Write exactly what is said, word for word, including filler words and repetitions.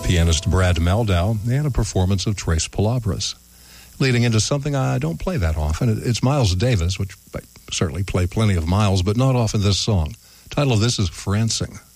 pianist Brad Mehldau, and a performance of Tres Palabras. Leading into something I don't play that often, it's Miles Davis, which I certainly play plenty of Miles, but not often this song. The title of this is Francing.